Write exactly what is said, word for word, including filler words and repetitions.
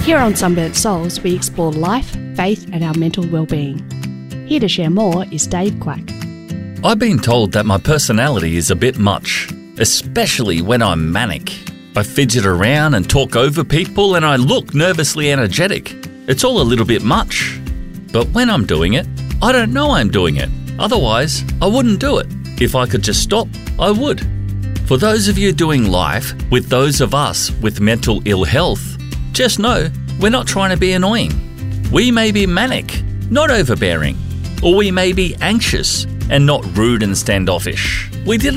Here on Sunburnt Souls, we explore life, faith and our mental well-being. Here to share more is Dave Quack. I've been told that my personality is a bit much, especially when I'm manic. I fidget around and talk over people and I look nervously energetic. It's all a little bit much. But when I'm doing it, I don't know I'm doing it. Otherwise, I wouldn't do it. If I could just stop, I would. For those of you doing life with those of us with mental ill health, just know we're not trying to be annoying. We may be manic, not overbearing, or we may be anxious and not rude and standoffish. We didn't